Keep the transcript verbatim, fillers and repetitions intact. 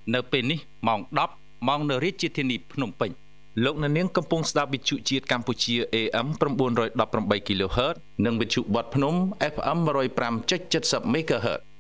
នៅពេលនេះម៉ោងដប់ម៉ោងនៅរាជធានីភ្នំពេញលោកអ្នកនាងកំពុងស្ដាប់វិទ្យុជាតិកម្ពុជា เอ เอ็ม nine hundred eighteen គីឡូហឺត និងវិទ្យុបត់ភ្នំ เอฟ เอ็ม one oh five point seven zero មេហ្គាហឺត